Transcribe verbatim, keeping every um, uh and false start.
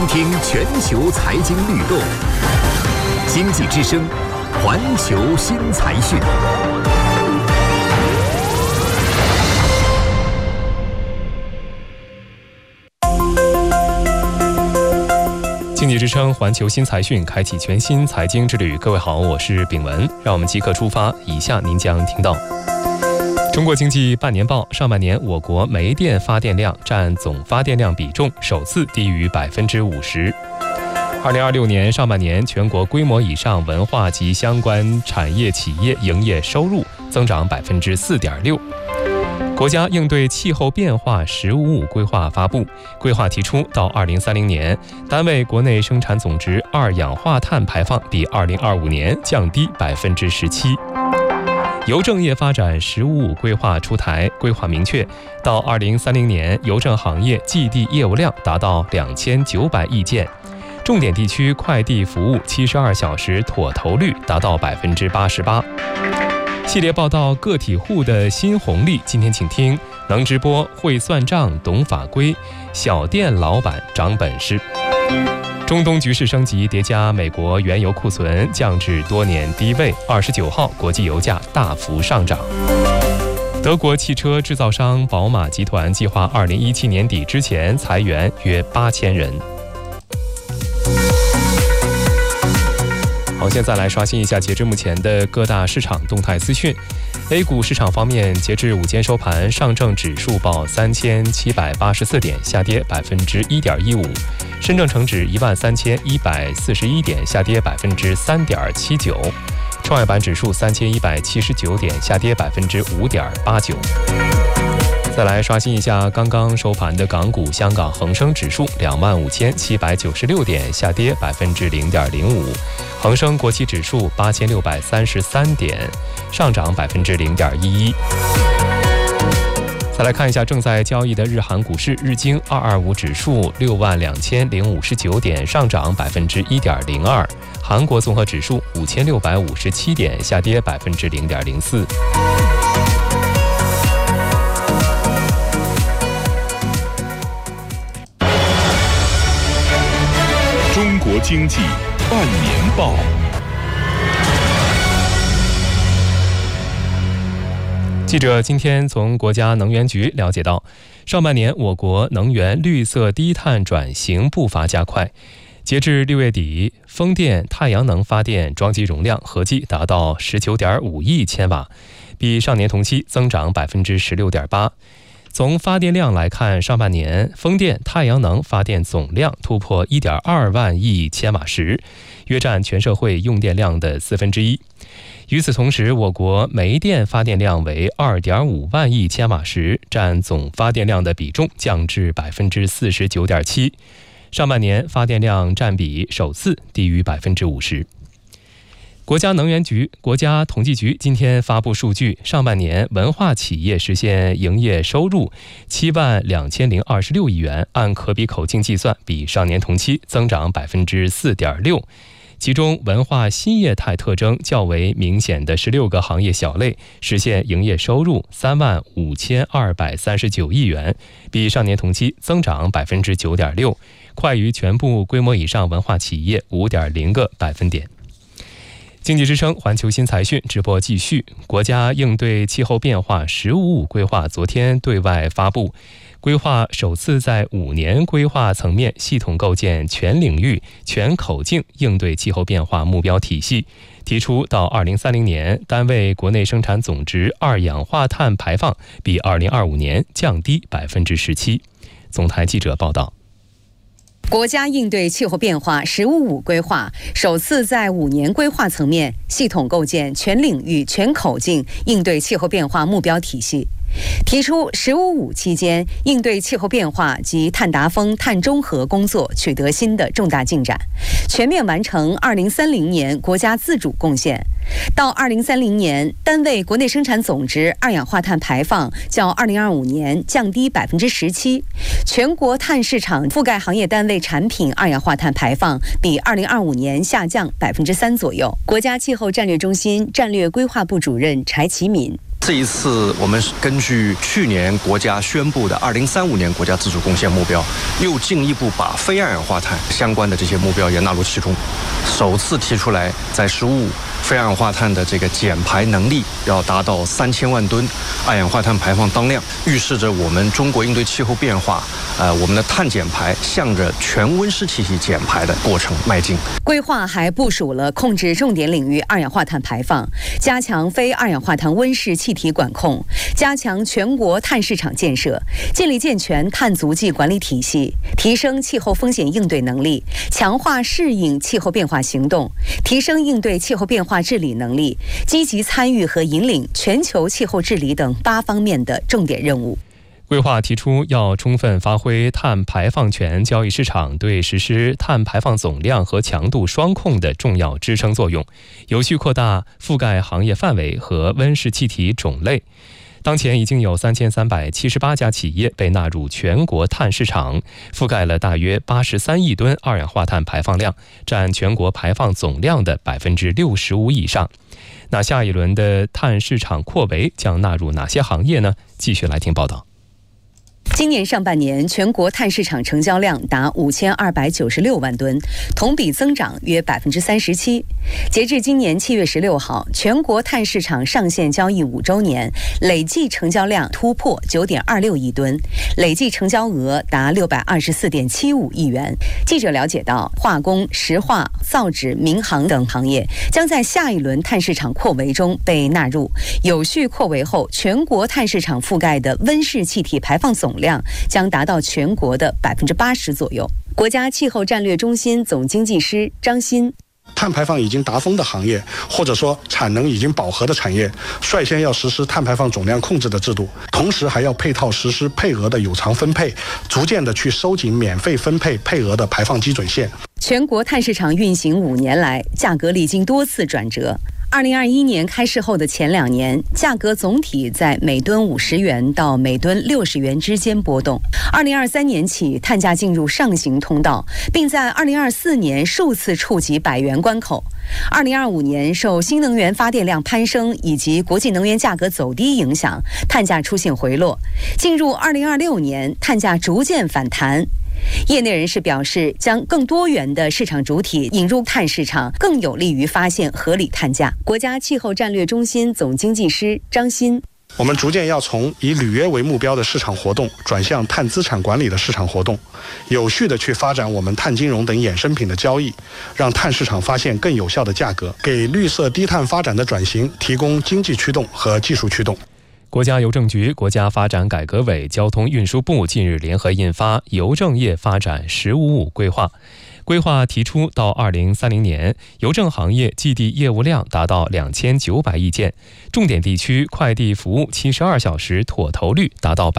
听全球财经律动，经济之声，环球新财讯。经济之声环球新财讯开启全新财经之旅。各位好，我是炳文，让我们即刻出发。以下您将听到：中国经济半年报，上半年我国煤电发电量占总发电量比重首次低于百分之五十。二零二六年上半年，全国规模以上文化及相关产业企业营业收入增长百分之四点六。国家应对气候变化“十五五”规划发布，规划提出，到二零三零年，单位国内生产总值二氧化碳排放比二零二五年降低百分之十七。邮政业发展“十五五”规划出台，规划明确，到二零三零年，邮政行业寄递业务量达到两千九百亿件，重点地区快递服务七十二小时妥投率达到百分之八十八。系列报道个体户的新红利，今天请听能直播、会算账、懂法规，小店老板长本事。中东局势升级叠加美国原油库存降至多年低位，二十九号国际油价大幅上涨。德国汽车制造商宝马集团计划二零一七年底之前裁员约八千人。好，现在来刷新一下截至目前的各大市场动态资讯。A 股市场方面，截至午间收盘，上证指数报三千七百八十四点，下跌百分之一点一五；深证成指一万三千一百四十一点，下跌百分之三点七九；创业板指数三千一百七十九点，下跌百分之五点八九。再来刷新一下刚刚收盘的港股，香港恒生指数两万五千七百九十六点，下跌百分之零点零五；恒生国企指数八千六百三十三点，上涨百分之零点一一。再来看一下正在交易的日韩股市，日经二二五指数六万两千零五十九点，上涨百分之一点零二；韩国综合指数五千六百五十七点，下跌百分之零点零四。 中国经济半年报。 记者今天从国家能源局了解到，上半年我国能源绿色低碳转型步伐加快。截至六月底，风电、太阳能发电装机容量合计达到十九点五亿千瓦，比上年同期增长百分之十六点八。从发电量来看，上半年风电、太阳能发电总量突破 一点二万亿千瓦时，约占全社会用电量的四分之一。与此同时，我国煤电发电量为 二点五万亿千瓦时，占总发电量的比重降至 百分之四十九点七。上半年发电量占比首次低于 百分之五十。国家能源局、国家统计局今天发布数据，上半年文化企业实现营业收入七万两千零二十六亿元，按可比口径计算，比上年同期增长百分之四点六。其中，文化新业态特征较为明显的十六个行业小类实现营业收入三万五千二百三十九亿元，比上年同期增长百分之九点六，快于全部规模以上文化企业五点零个百分点。经济之声环球新财讯直播继续。国家应对气候变化“十五五”规划昨天对外发布，规划首次在五年规划层面系统构建全领域、全口径应对气候变化目标体系，提出到二零三零年，单位国内生产总值二氧化碳排放比二零二五年降低百分之十七。总台记者报道。 国家应对气候变化“十五五”规划首次在五年规划层面系统构建全领域、全口径应对气候变化目标体系，提出“十五五”期间应对气候变化及碳达峰、碳中和工作取得新的重大进展，全面完成二零三零年国家自主贡献。到二零三零年，单位国内生产总值二氧化碳排放较二零二五年降低百分之十七，全国碳市场覆盖行业单位产品二氧化碳排放比二零二五年下降百分之三左右。国家气候战略中心战略规划部主任柴其敏。 这一次，我们根据去年国家宣布的二零三五年国家自主贡献目标，又进一步把非二氧化碳相关的这些目标也纳入其中，首次提出来，在十五非二氧化碳的这个减排能力要达到三千万吨二氧化碳排放当量，预示着我们中国应对气候变化，呃，我们的碳减排向着全温室气体减排的过程迈进。 规划还部署了控制重点领域二氧化碳排放，加强非二氧化碳温室气体管控，加强全国碳市场建设，建立健全碳足迹管理体系，提升气候风险应对能力，强化适应气候变化行动，提升应对气候变化治理能力，积极参与和引领全球气候治理等八方面的重点任务。 规划提出，要充分发挥碳排放权交易市场对实施碳排放总量和强度双控的重要支撑作用，有序扩大覆盖行业范围和温室气体种类。当前已经有三千三百七十八家企业被纳入全国碳市场，覆盖了大约八十三亿吨二氧化碳排放量，占全国排放总量的百分之六十五以上。那下一轮的碳市场扩围将纳入哪些行业呢？继续来听报道。 今年上半年，全国碳市场成交量达五千二百九十六万吨，同比增长约百分之三十七。截至今年七月十六号，全国碳市场上线交易五周年，累计成交量突破九点二六亿吨，累计成交额达六百二十四点七五亿元。记者了解到，化工、石化、造纸、民航等行业将在下一轮碳市场扩围中被纳入。有序扩围后，全国碳市场覆盖的温室气体排放总量将达到全国的百分之八十左右。国家气候战略中心总经济师张欣。 碳排放已经达峰的行业，或者说产能已经饱和的产业，率先要实施碳排放总量控制的制度，同时还要配套实施配额的有偿分配，逐渐的去收紧免费分配配额的排放基准线。 全国碳市场运行五年来，价格历经多次转折。二零二一年开市后的前两年，价格总体在每吨五十元到每吨六十元之间波动。二零二三年起，碳价进入上行通道，并在二零二四年数次触及百元关口。二零二五年，受新能源发电量攀升以及国际能源价格走低影响，碳价出现回落。进入二零二六年，碳价逐渐反弹。业内人士表示，将更多元的市场主体引入碳市场，更有利于发现合理碳价。国家气候战略中心总经济师张欣。 我们逐渐要从以履约为目标的市场活动转向碳资产管理的市场活动，有序地去发展我们碳金融等衍生品的交易，让碳市场发现更有效的价格，给绿色低碳发展的转型提供经济驱动和技术驱动。 国家邮政局、国家发展改革委、交通运输部近日联合印发《邮政业发展“十五五”规划》。规划提出，到二零三零年，邮政行业寄递业务量达到两千九百亿件，重点地区快递服务七十二小时妥投率达到